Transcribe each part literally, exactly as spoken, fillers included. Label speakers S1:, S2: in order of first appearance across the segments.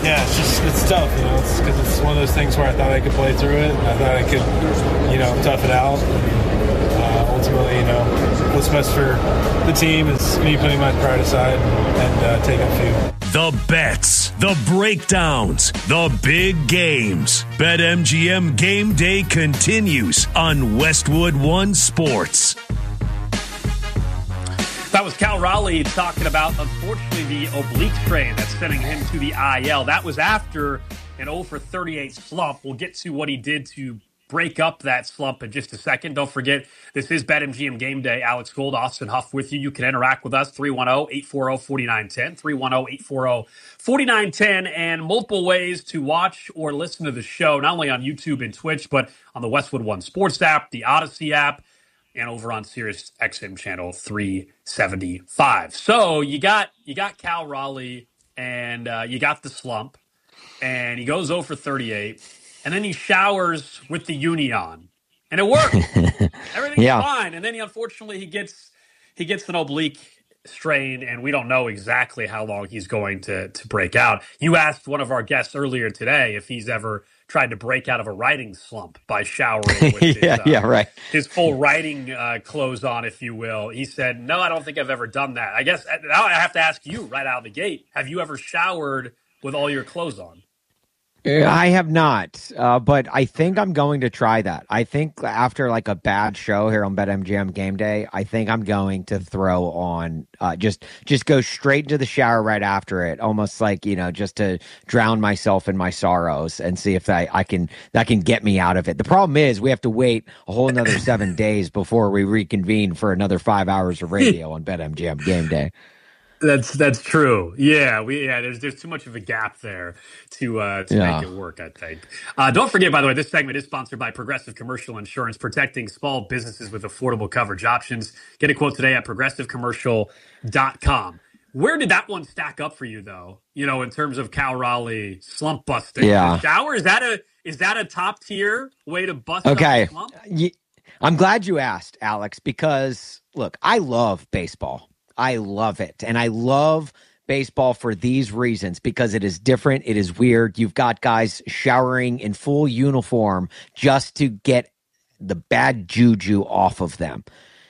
S1: Yeah, it's just, it's tough, you know, it's because it's one of those things where I thought I could play through it. I thought I could, you know, tough it out. Uh, ultimately, you know, what's best for the team is me putting my pride aside and uh, taking a few.
S2: The bets, the breakdowns, the big games. BetMGM Game Day continues on Westwood One Sports.
S3: That was Cal Raleigh talking about, unfortunately, the oblique strain that's sending him to the I L. That was after an oh for thirty-eight slump. We'll get to what he did to break up that slump in just a second. Don't forget, this is BetMGM Game Day. Alex Gold, Austin Huff with you. You can interact with us, three one zero, eight four zero, four nine one zero, three one zero, eight four zero, four nine one zero, and multiple ways to watch or listen to the show, not only on YouTube and Twitch, but on the Westwood One Sports app, the Odyssey app, and over on Sirius X M channel three seventy-five. So you got you got Cal Raleigh, and uh, you got the slump, and he goes oh for thirty-eight, and then he showers with the uni on, and it worked. Everything's
S4: yeah.
S3: fine, and then he unfortunately he gets he gets an oblique strain, and we don't know exactly how long he's going to to break out. You asked one of our guests earlier today if he's ever tried to break out of a writing slump by showering with
S4: yeah,
S3: his, uh,
S4: yeah, right.
S3: his full writing uh, clothes on, if you will. He said, no, I don't think I've ever done that. I guess now I have to ask you right out of the gate, have you ever showered with all your clothes on?
S4: I have not, uh, but I think I'm going to try that. I think after like a bad show here on BetMGM Game Day, I think I'm going to throw on uh, just just go straight into the shower right after it, almost like, you know, just to drown myself in my sorrows and see if I, I can that can get me out of it. The problem is we have to wait a whole another seven days before we reconvene for another five hours of radio on BetMGM Game Day.
S3: That's that's true. Yeah, we yeah. There's there's too much of a gap there to uh, to
S4: Yeah.
S3: make it work, I think. Uh, don't forget, by the way, this segment is sponsored by Progressive Commercial Insurance, protecting small businesses with affordable coverage options. Get a quote today at progressive commercial dot com. Where did that one stack up for you, though? You know, in terms of Cal Raleigh slump busting.
S4: Yeah.
S3: The shower, is that a is that a top tier way to bust
S4: Okay.
S3: up a slump?
S4: Y- I'm glad you asked, Alex, because look, I love baseball. I love it. And I love baseball for these reasons, because it is different. It is weird. You've got guys showering in full uniform just to get the bad juju off of them.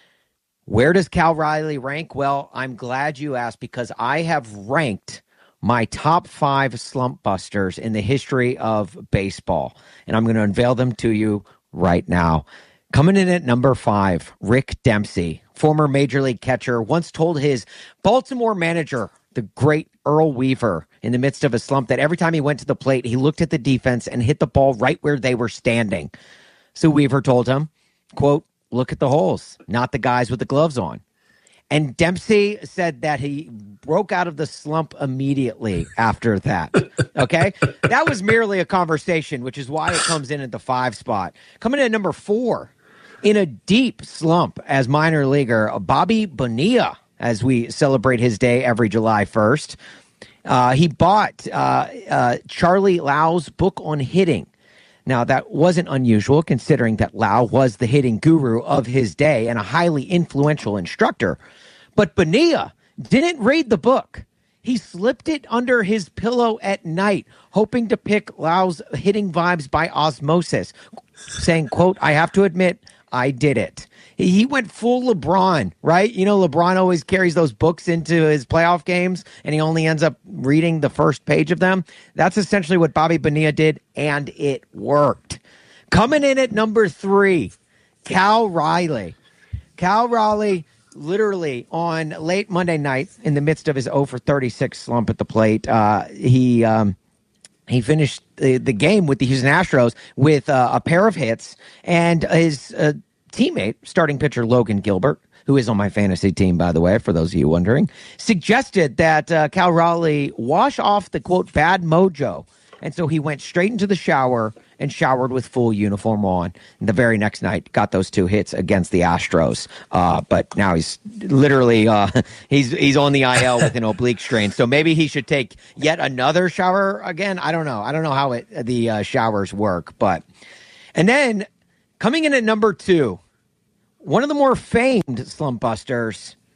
S4: Where does Cal Raleigh rank? Well, I'm glad you asked, because I have ranked my top five slump busters in the history of baseball. And I'm going to unveil them to you right now. Coming in at number five, Rick Dempsey, former Major League catcher, once told his Baltimore manager, the great Earl Weaver, in the midst of a slump, that every time he went to the plate, he looked at the defense and hit the ball right where they were standing. So Weaver told him, quote, look at the holes, not the guys with the gloves on. And Dempsey said that he broke out of the slump immediately after that. Okay? That was merely a conversation, which is why it comes in at the five spot. Coming in at number four, in a deep slump as minor leaguer, Bobby Bonilla, as we celebrate his day every July first. Uh, he bought uh, uh, Charlie Lau's book on hitting. Now, that wasn't unusual, considering that Lau was the hitting guru of his day and a highly influential instructor. But Bonilla didn't read the book. He slipped it under his pillow at night, hoping to pick Lau's hitting vibes by osmosis, saying, quote, I have to admit, I did it. He went full LeBron, right? You know, LeBron always carries those books into his playoff games, and he only ends up reading the first page of them. That's essentially what Bobby Bonilla did, and it worked. Coming in at number three, Cal Raleigh. Cal Raleigh, literally on late Monday night, in the midst of his oh for thirty-six slump at the plate, uh, he um, he finished the, the game with the Houston Astros with uh, a pair of hits, and his uh, teammate, starting pitcher Logan Gilbert, who is on my fantasy team, by the way, for those of you wondering, suggested that uh, Cal Raleigh wash off the, quote, bad mojo. And so he went straight into the shower and showered with full uniform on. And the very next night, got those two hits against the Astros. Uh, but now he's literally uh, he's he's on the I L with an oblique strain. So maybe he should take yet another shower again. I don't know. I don't know how it the uh, showers work. But and then coming in at number two, one of the more famed slump busters,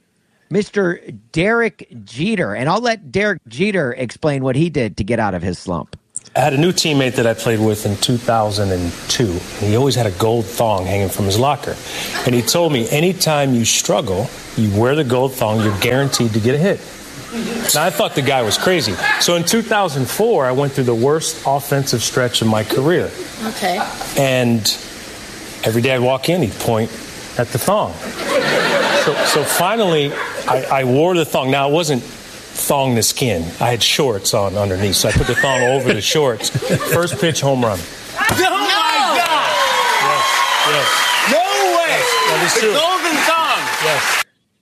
S4: Mister Derek Jeter. And I'll let Derek Jeter explain what he did to get out of his slump.
S5: I had a new teammate that I played with in two thousand two. He always had a gold thong hanging from his locker. And he told me, anytime you struggle, you wear the gold thong, you're guaranteed to get a hit. Now, I thought the guy was crazy. So in two thousand four, I went through the worst offensive stretch of my career.
S6: Okay.
S5: And every day I'd walk in, he'd point at the thong. So, so finally, I, I wore the thong. Now, it wasn't thong the skin. I had shorts on underneath, so I put the thong over the shorts. First pitch, home run.
S6: Oh, my God!
S5: Yes, yes.
S6: No way!
S5: Yes, that is
S6: the
S5: true.
S6: golden thong!
S5: Yes.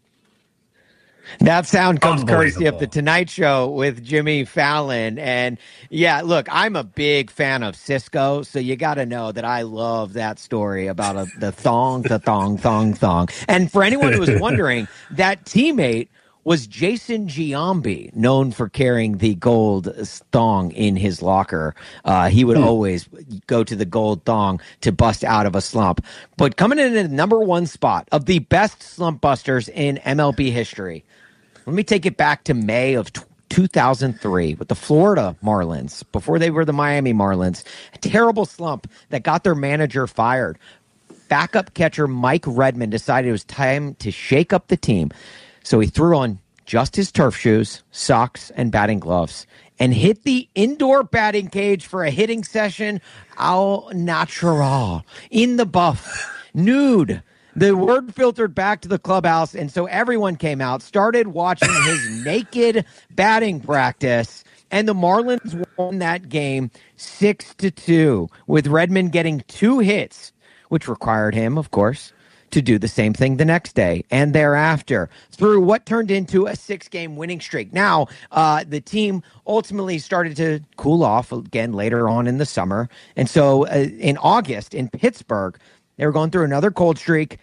S4: That sound comes courtesy of The Tonight Show with Jimmy Fallon. And yeah, look, I'm a big fan of Cisco, so you got to know that I love that story about a, the thong, the thong, thong, thong. And for anyone who was wondering, that teammate was Jason Giambi, known for carrying the gold thong in his locker. Uh, he would hmm. always go to the gold thong to bust out of a slump. But coming in at the number one spot of the best slump busters in M L B history, let me take it back to May of two thousand three with the Florida Marlins, before they were the Miami Marlins. A terrible slump that got their manager fired. Backup catcher Mike Redmond decided it was time to shake up the team. So he threw on just his turf shoes, socks, and batting gloves and hit the indoor batting cage for a hitting session au natural, in the buff, nude. The word filtered back to the clubhouse, and so everyone came out, started watching his naked batting practice, and the Marlins won that game six to two, with Redmond getting two hits, which required him, of course, to do the same thing the next day and thereafter through what turned into a six-game winning streak. Now, uh, the team ultimately started to cool off again later on in the summer, and so uh, in August in Pittsburgh, they were going through another cold streak,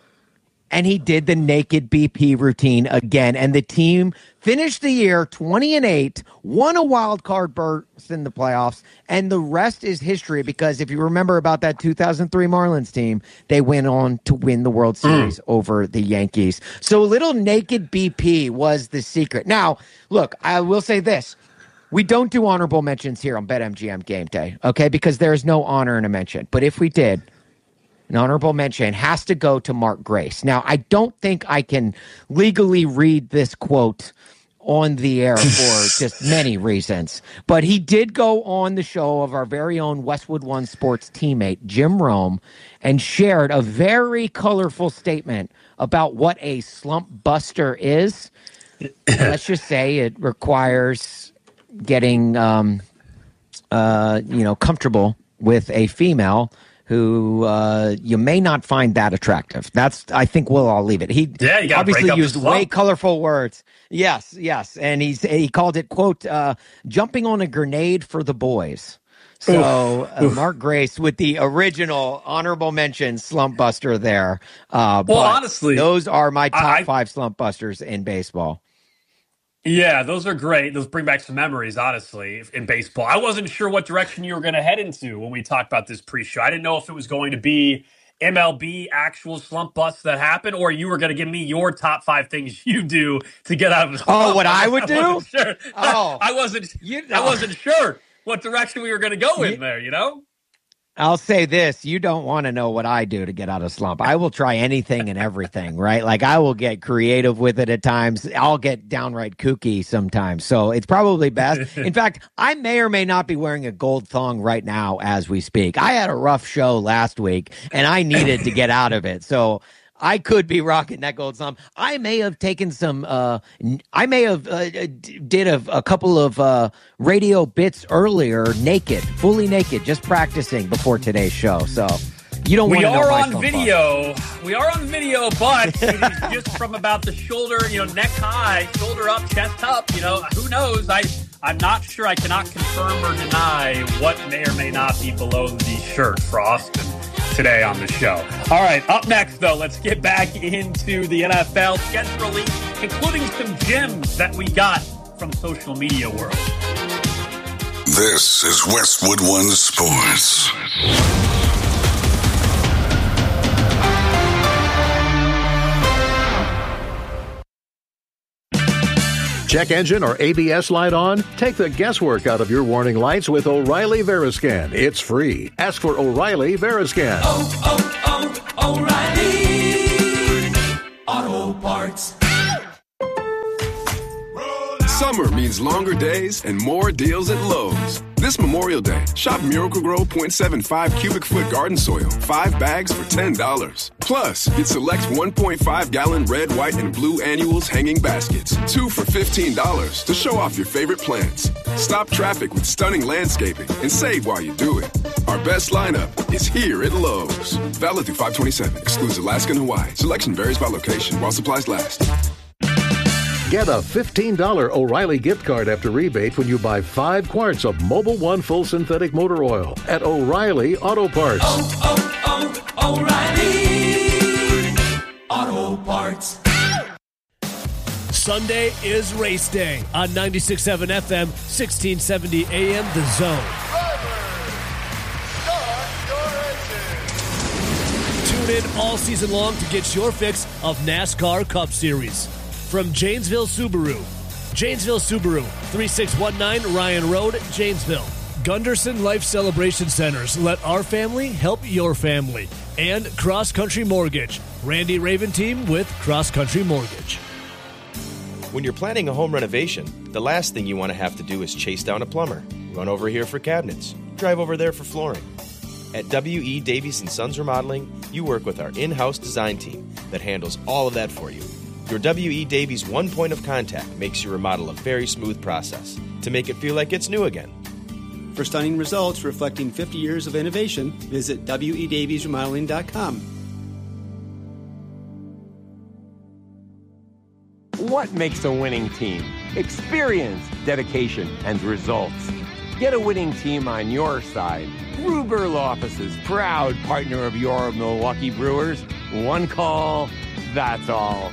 S4: and he did the naked B P routine again. And the team finished the year twenty and eight, won a wild card berth in the playoffs, and the rest is history, because if you remember about that two thousand three Marlins team, they went on to win the World Series mm. over the Yankees. So little naked B P was the secret. Now, look, I will say this. We don't do honorable mentions here on BetMGM Game Day, okay, because there is no honor in a mention. But if we did, an honorable mention has to go to Mark Grace. Now, I don't think I can legally read this quote on the air for just many reasons, but he did go on the show of our very own Westwood One Sports teammate, Jim Rome, and shared a very colorful statement about what a slump buster is. Let's just say it requires getting, um, uh, you know, comfortable with a female who uh, you may not find that attractive. That's, I think we'll all leave it. He
S3: yeah, you
S4: obviously used way colorful words. Yes, yes. And he's he called it, quote, uh, jumping on a grenade for the boys. So uh, Mark Grace with the original honorable mention slump buster there. Uh,
S3: well,
S4: but
S3: honestly,
S4: those are my top
S3: I,
S4: five slump busters in baseball.
S3: Yeah, those are great. Those bring back some memories, honestly, in baseball. I wasn't sure what direction you were going to head into when we talked about this pre-show. I didn't know if it was going to be M L B actual slump busts that happen, or you were going to give me your top five things you do to get out of the slump.
S4: Oh, what I would
S3: I
S4: do?
S3: Wasn't sure.
S4: Oh,
S3: I wasn't.
S4: You know.
S3: I wasn't sure what direction we were going to go in
S4: you,
S3: there. You know.
S4: I'll say this. You don't want to know what I do to get out of slump. I will try anything and everything, right? Like, I will get creative with it at times. I'll get downright kooky sometimes. So it's probably best. In fact, I may or may not be wearing a gold thong right now as we speak. I had a rough show last week, and I needed to get out of it. So I could be rocking that gold thumb. I may have taken some, uh, I may have uh, did a, a couple of uh, radio bits earlier, naked, fully naked, just practicing before today's show. So you don't want to know.
S3: We are on video. We are on video, but it is just from about the shoulder, you know, neck high, shoulder up, chest up. You know, who knows? I, I'm not sure. I cannot confirm or deny what may or may not be below the shirt for Austin today on the show. All right, up next, though, let's get back into the N F L schedule release, including some gems that we got from social media world.
S7: This is Westwood One Sports.
S8: Check engine or A B S light on? Take the guesswork out of your warning lights with O'Reilly Veriscan. It's free. Ask for O'Reilly Veriscan.
S9: Oh, oh, oh, O'Reilly Auto Parts.
S10: Summer means longer days and more deals at Lowe's. This Memorial Day, shop Miracle-Gro point seven five cubic foot garden soil, five bags for ten dollars. Plus, get select one point five gallon red, white, and blue annuals hanging baskets, two for fifteen dollars to show off your favorite plants. Stop traffic with stunning landscaping and save while you do it. Our best lineup is here at Lowe's. Valid through five twenty-seven, excludes Alaska and Hawaii. Selection varies by location while supplies last.
S8: Get a fifteen dollars O'Reilly gift card after rebate when you buy five quarts of Mobil One Full Synthetic Motor Oil at O'Reilly Auto Parts.
S9: Oh, oh, oh, O'Reilly Auto Parts.
S11: Sunday is race day on ninety-six point seven F M, sixteen seventy A M, The Zone. Tune in all season long to get your fix of NASCAR Cup Series. From Janesville Subaru. Janesville Subaru, thirty-six nineteen Ryan Road, Janesville. Gunderson Life Celebration Centers. Let our family help your family. And Cross Country Mortgage. Randy Raven team with Cross Country Mortgage.
S12: When you're planning a home renovation, the last thing you want to have to do is chase down a plumber, run over here for cabinets, drive over there for flooring. At W E. Davies and Sons Remodeling, you work with our in-house design team that handles all of that for you. Your W E. Davies one point of contact makes your remodel a very smooth process to make it feel like it's new again.
S13: For stunning results reflecting fifty years of innovation, visit W E Davies Remodeling dot com.
S14: What makes a winning team? Experience, dedication, and results. Get a winning team on your side. Ruger Law Offices, proud partner of your Milwaukee Brewers. One call, that's all.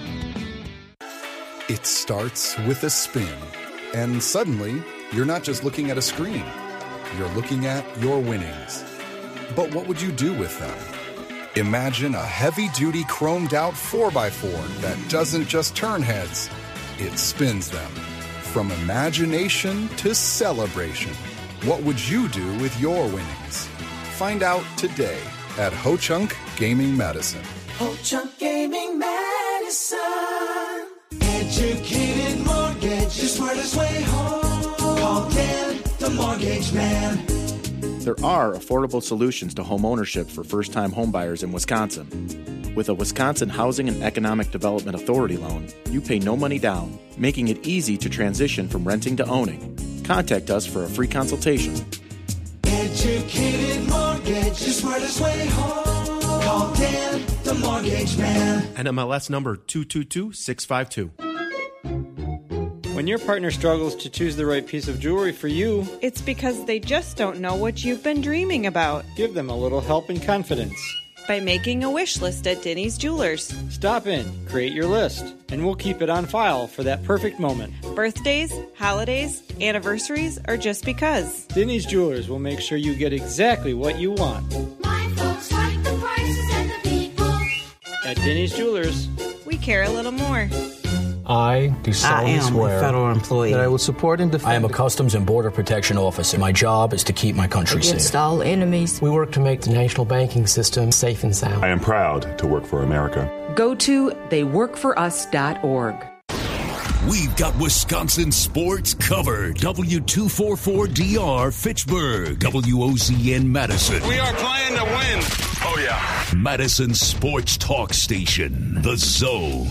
S15: It starts with a spin, and suddenly, you're not just looking at a screen. You're looking at your winnings. But what would you do with them? Imagine a heavy-duty chromed-out four by four that doesn't just turn heads, it spins them. From imagination to celebration, what would you do with your winnings? Find out today at Ho-Chunk Gaming Medicine.
S9: Ho-Chunk Gaming Medicine. Educated mortgage, the smartest way home. Call Dan, the mortgage man.
S16: There are affordable solutions to home ownership for first-time homebuyers in Wisconsin. With a Wisconsin Housing and Economic Development Authority loan, you pay no money down, making it easy to transition from renting to owning. Contact us for a free consultation.
S9: Educated mortgage, the smartest way home. Call Dan, the mortgage man.
S17: N M L S number two two two six five two.
S18: When your partner struggles to choose the right piece of jewelry for you,
S19: it's because they just don't know what you've been dreaming about.
S18: Give them a little help and confidence
S19: by making a wish list at Denny's Jewelers.
S18: Stop in, create your list, and we'll keep it on file for that perfect moment.
S19: Birthdays, holidays, anniversaries, or just because.
S18: Denny's Jewelers will make sure you get exactly what you want.
S9: My folks like the prices and the people.
S18: At Denny's Jewelers,
S19: we care a little more.
S20: I do solemnly swear
S21: a federal employee.
S20: that I will support and defend.
S22: I am a Customs and Border Protection officer. My job is to keep my country
S21: against
S22: safe.
S21: all enemies.
S20: We work to make the national banking system safe and sound.
S23: I am proud to work for America.
S24: Go to they work for us dot org.
S2: We've got Wisconsin sports covered. W two forty-four D R Fitchburg. W O Z N Madison.
S6: We are playing to win.
S2: Oh, yeah. Madison Sports Talk Station. The Zone.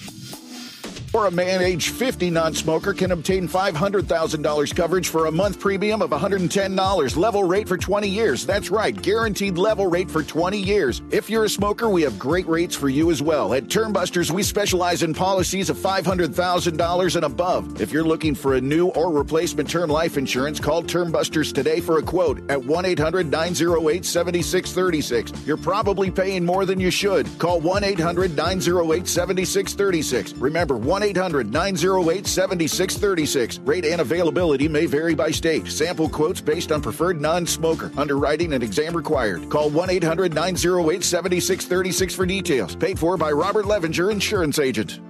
S25: Or a man age fifty non-smoker can obtain five hundred thousand dollars coverage for a month premium of one hundred ten dollars. Level rate for twenty years. That's right, guaranteed level rate for twenty years. If you're a smoker, we have great rates for you as well. At Termbusters, we specialize in policies of five hundred thousand dollars and above. If you're looking for a new or replacement term life insurance, call Termbusters today for a quote at one eight hundred nine oh eight seven six three six. You're probably paying more than you should. Call one eight hundred nine oh eight seven six three six. Remember, one eight hundred nine oh eight seven six three six. Rate and availability may vary by state. Sample quotes based on preferred non-smoker. Underwriting and exam required. Call one eight hundred nine oh eight seven six three six for details. Paid for by Robert Levinger, insurance agent.